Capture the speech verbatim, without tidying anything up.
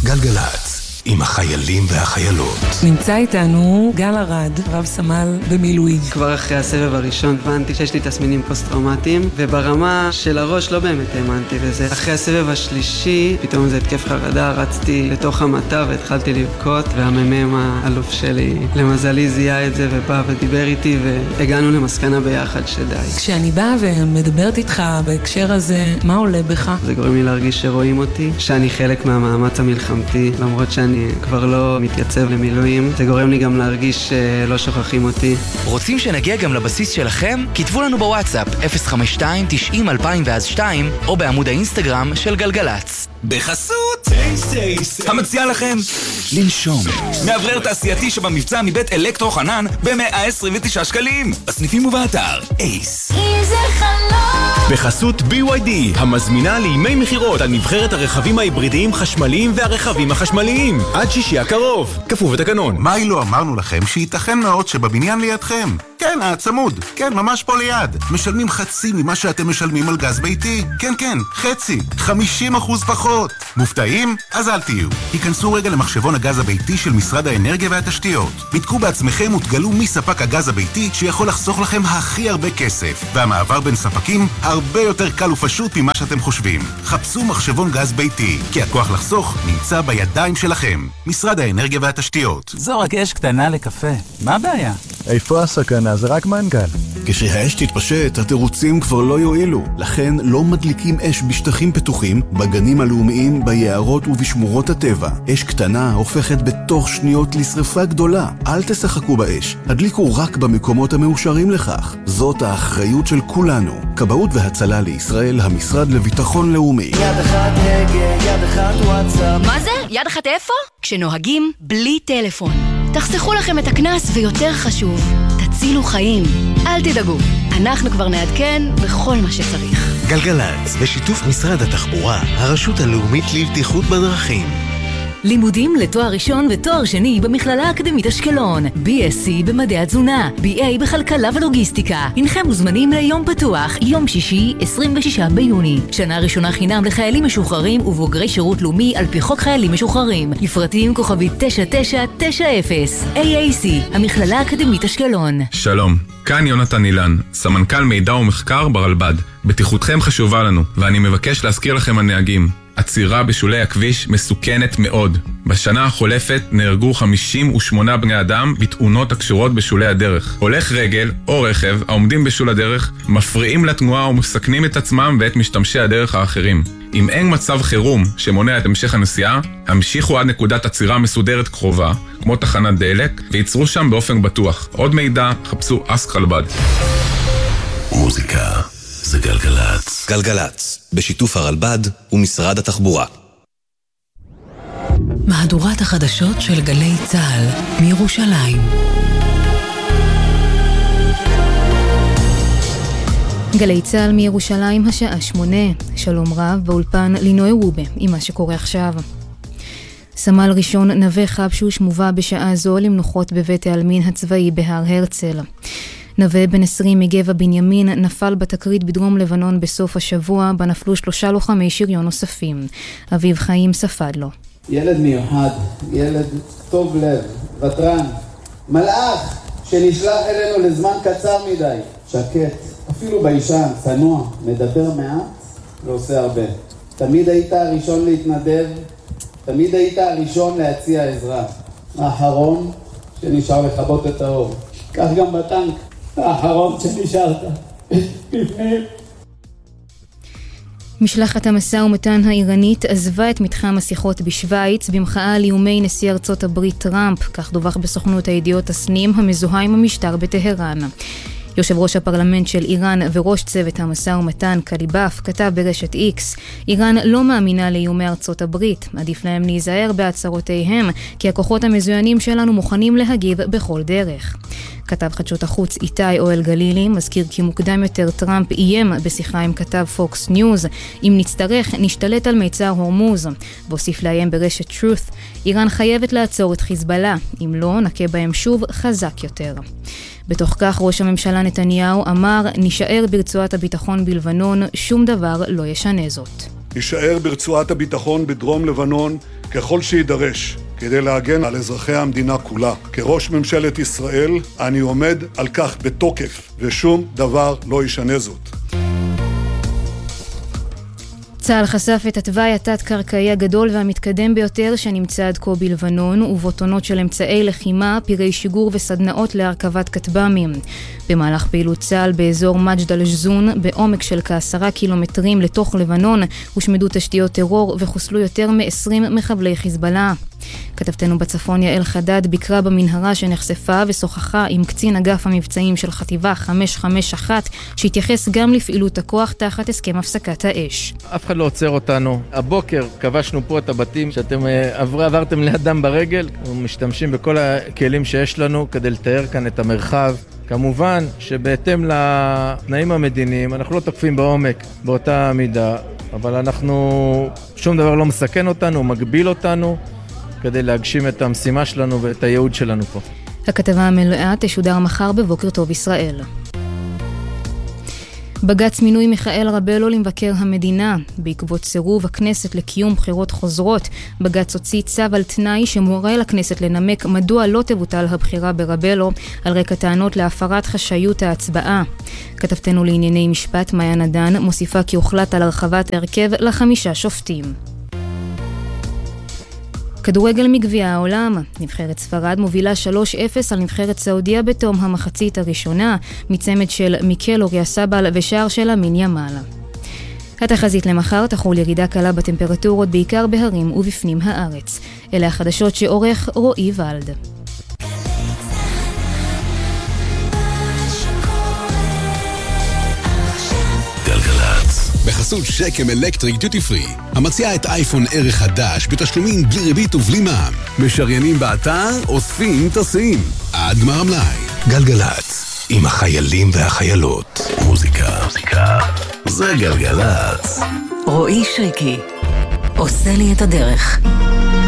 גלגלת, עם החיילים והחיילות. נמצא איתנו גל ארד, רב סמל במילואים. כבר אחרי הסבב הראשון הבנתי שיש לי תסמינים פוסט-טראומטיים, וברמה של הראש לא באמת האמנתי בזה. אחרי הסבב השלישי, פתאום זה התקף חרדה, רצתי לתוך המטה והתחלתי לבכות, והממם האלוף שלי למזלי זיהה את זה ובא ודיבר איתי, והגענו למסקנה ביחד שדי. כשאני באה ומדברת איתך בהקשר הזה, מה עולה בך? זה גורם לי להרגיש שרואים אותי, שאני חלק מהמאמץ המלחמתי, למרות שאני אני כבר לא מתייצב למילואים. זה גורם לי גם להרגיש שלא שוכחים אותי. רוצים שנגיע גם לבסיס שלכם? כתבו לנו בוואטסאפ אפס חמש שתיים תשעים אלפיים ואז שתיים או בעמוד האינסטגרם של גלגלץ. בחסות טייסט טייסט המציע לכם לנשום מאוורר תעשייתי שבמבצע מבית אלקטרו חנן ב-מאה עשרים ותשעה שקלים בסניפים ובאתר אייס. איזה חלום. בחסות בי וואי די המזמינה לימי מחירות על נבחרת הרכבים ההיברידיים חשמליים והרכבים החשמליים עד שישי הקרוב, כפוף לתקנון. מה אילו אמרנו לכם שייתכן מאוד שבבניין לידכם, כן, הצמוד, כן, ממש פה ליד, משלמים חצי ממה שאתם משלמים על גז ביתי. כן, כן, חצי, חמישים אחוז פחות. מופתעים? אז אל תהיו. היכנסו רגע למחשבון הגז הביתי של משרד האנרגיה והתשתיות. בדקו בעצמכם ותגלו מי ספק הגז הביתי שיכול לחסוך לכם הכי הרבה כסף. והמעבר בין ספקים הרבה יותר קל ופשוט ממה שאתם חושבים. חפשו מחשבון גז ביתי, כי הכוח לחסוך נמצא בידיים שלכם. משרד האנרגיה והתשתיות. זו רק אש קטנה לקפה. מה הבעיה? איפה הסכנה? זה רק מנגל. כשהאש תתפשט, התירוצים כבר לא יועילו. לכן לא מדליקים אש בשטחים פתוחים, בגנים הלאומיים, ביערות ובשמורות הטבע. אש קטנה הופכת בתוך שניות לשריפה גדולה. אל תשחקו באש. הדליקו רק במקומות המאושרים לכך. זאת האחריות של כולנו. כבאות והצלה לישראל, המשרד לביטחון לאומי. יד אחת הגה, יד אחת וואטסאפ. מה זה? יד אחת איפה? כשנוהגים בלי טלפון. תחסכו לכם את הכנס, ויותר חשוב, תצילו חיים. אל תדאגו, אנחנו כבר נעדכן בכל מה שצריך. גלגלץ, בשיתוף משרד התחבורה, הרשות הלאומית לבטיחות בדרכים. לימודים לתואר ראשון ותואר שני במכללה האקדמית אשקלון, בי אס סי במדעי התזונה, בי איי בכלכלה ולוגיסטיקה. הנכם מוזמנים ליום פתוח, יום שישי, עשרים ושישה ביוני. שנה ראשונה חינם לחיילים משוחררים ובוגרי שירות לאומי על פי חוק חיילים משוחררים. לפרטים כוכבית תשע תשע תשע אפס. איי איי סי, המכללה האקדמית אשקלון. שלום, כאן יונתן אילן, סמנכ"ל מידע ומחקר ברלב"ד. בטיחותכם חשובה לנו, ואני מבקש להזכיר לכם הנהגים. עצירה בשולי הכביש מסוכנת מאוד. בשנה החולפת נהרגו חמישים ושמונה בני אדם בתאונות הקשורות בשולי הדרך. הולך רגל או רכב העומדים בשול הדרך מפריעים לתנועה ומסכנים את עצמם ואת משתמשי הדרך האחרים. אם אין מצב חירום שמונע את המשך הנסיעה, המשיכו עד נקודת עצירה מסודרת קרובה, כמו תחנת דלק, ויצרו שם באופן בטוח. עוד מידע, חפשו אסק רלב"ד. מוזיקה זה גלגלץ. גלגלץ, בשיתוף הרלב"ד ומשרד התחבורה. מהדורת החדשות של גלי צה"ל מירושלים. גלי צה"ל מירושלים, השעה שמונה. שלום רב, באולפן לינוי רובה עם מה שקורה עכשיו. סמל ראשון נווה חבשוש מובא בשעה זו למנוחות בבית העלמין הצבאי בהר הרצל. נווה בן עשרים מגבע בנימין נפל בתקרית בדרום לבנון בסוף השבוע, בה נפלו שלושה לוחמי שריון נוספים. אביב חיים ספד לו. ילד מיוחד, ילד טוב לב, וטרן, מלאך שנשלח אלינו לזמן קצר מדי, שקט, אפילו בישן, צנוע, מדבר מעט ועושה הרבה. תמיד היית הראשון להתנדב, תמיד היית הראשון להציע עזרה. האחרון שנשאר לחבות את האור. כך גם בטנק. האחרון שנשארת בפנים. משלחת המשא ומתן האיראנית עזבה את מתחם השיחות בשוויץ במחאה על איומי נשיא ארצות הברית טראמפ, כך דווח בסוכנות הידיעות הסנים המזוהה עם המשטר בטהרן. יושב ראש הפרלמנט של איראן וראש צוות המשא ומתן קליבאף כתב ברשת איקס, איראן לא מאמינה לאיומי ארצות הברית, עדיף להם להיזהר בהצהרותיהם, כי הכוחות המזוינים שלנו מוכנים להגיב בכל דרך. כתב חדשות החוץ איתי אוהל גלילי מזכיר כי מוקדם יותר טראמפ איים בשיחה עם כתב פוקס ניוז, אם נצטרך נשתלט על מיצר הורמוז, והוסיף לאיים ברשת truth, איראן חייבת לעצור את חיזבאללה, אם לא נקה בהם שוב חזק יותר. בתוך כך ראש הממשלה נתניהו אמר, נשאר ברצועת הביטחון בלבנון, שום דבר לא ישנה זאת. יישאר ברצועת הביטחון בדרום לבנון ככל שידרש, כדי להגן על אזרחי המדינה כולה. כראש ממשלת ישראל, אני עומד על כך בתוקף, ושום דבר לא ישנה זאת. צה"ל חשף את התוואי התת-קרקעי הגדול והמתקדם ביותר שנמצא עד כה בלבנון, ובו טונות של אמצעי לחימה, פירי שיגור וסדנאות להרכבת כטב"מים. במהלך פעילות צה"ל באזור מג'ד אל-ג'זון, בעומק של כעשרה קילומטרים לתוך לבנון, הושמדו תשתיות טרור וחוסלו יותר מ-עשרים מחבלי חיזבאללה. כתבתנו בצפון יעל חדד ביקרה במנהרה שנחשפה ושוחחה עם קצין אגף המבצעים של חטיבה חמש חמש אחת, שהתייחס גם לפעילות הכוח תחת הסכם הפסקת האש. אף אחד לא עוצר אותנו. הבוקר כבשנו פה את הבתים שאתם עבר, עברתם לידם ברגל, ומשתמשים בכל הכלים שיש לנו כדי לתאר כאן את המרחב. כמובן שבהתאם לתנאים המדיניים אנחנו לא תוקפים בעומק באותה מידה, אבל אנחנו, שום דבר לא מסכן אותנו, מגביל אותנו כדי להגשים את המשימה שלנו ואת הייעוד שלנו פה. הכתבה המלאה תשודר מחר בבוקר טוב ישראל. בג"ץ מינוי מיכאל רבלו למבקר המדינה. בעקבות סירוב הכנסת לקיום בחירות חוזרות, בג"ץ הוציא צו על תנאי שמורה לכנסת לנמק מדוע לא תבוטל הבחירה ברבלו על רקע טענות להפרת חשאיות ההצבעה. כתבתנו לענייני משפט מאיה נדן מוסיפה כי הוחלט על הרחבת הרכב לחמישה שופטים. כדורגל מגביע העולם, נבחרת ספרד מובילה שלוש אפס על נבחרת סעודיה בתום המחצית הראשונה, מצמד של מיקל אוריאסבל ושער של אמין ימאל. התחזית למחר תחול ירידה קלה בטמפרטורות בעיקר בהרים ובפנים הארץ. אלה החדשות שעורך רועי ולד. בחסות שקם אלקטריק דיוטי פרי, המציעה את אייפון ערך חדש בתשלומים בלי ריבית ובלי מע"מ. משריינים באתר, אוספים, טסים. עד גמר המלאי. גלגלץ, עם החיילים והחיילות. מוזיקה. מוזיקה. זה גלגלץ. רועי שריקי, עושה לי את הדרך.